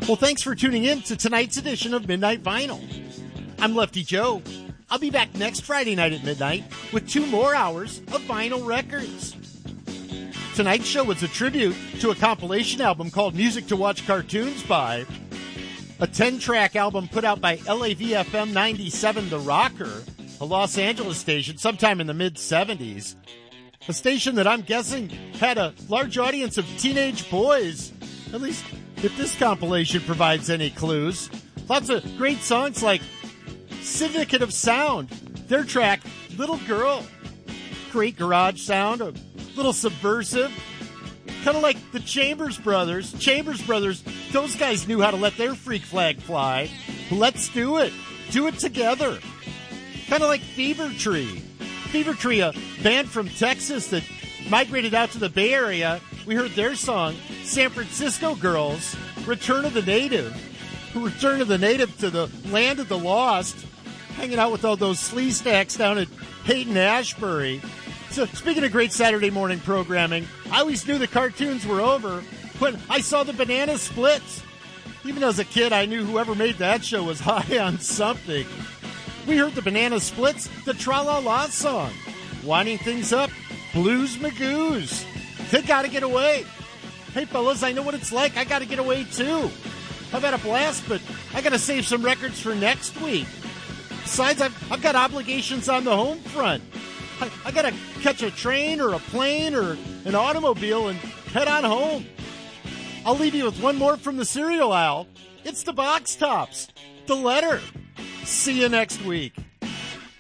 Well, thanks for tuning in to tonight's edition of Midnight Vinyl. I'm Lefty Joe. I'll be back next Friday night at midnight with 2 more hours of vinyl records. Tonight's show was a tribute to a compilation album called Music to Watch Cartoons By, a 10-track album put out by LAVFM 97 The Rocker, a Los Angeles station sometime in the mid-'70s. A station that I'm guessing had a large audience of teenage boys, at least if this compilation provides any clues. Lots of great songs like Syndicate of Sound, their track, Little Girl. Great garage sound, a little subversive. Kind of like the Chambers Brothers. Chambers Brothers, those guys knew how to let their freak flag fly. Let's do it. Do it together. Kind of like Fever Tree. Fever Tree, a band from Texas that migrated out to the Bay Area. We heard their song, San Francisco Girls, Return of the Native. Return of the Native to the land of the lost. Hanging out with all those slee stacks down at Hayden Ashbury. So, speaking of great Saturday morning programming, I always knew the cartoons were over when I saw the Banana Splits. Even as a kid, I knew whoever made that show was high on something. We heard the Banana Splits, the Tra-La-La song. Winding things up, Blues Magoos. They gotta get away. Hey, fellas, I know what it's like. I gotta get away, too. I've had a blast, but I gotta save some records for next week. Besides, I've got obligations on the home front. I gotta catch a train or a plane or an automobile and head on home. I'll leave you with one more from the cereal aisle. It's the Box Tops. The Letter. See you next week.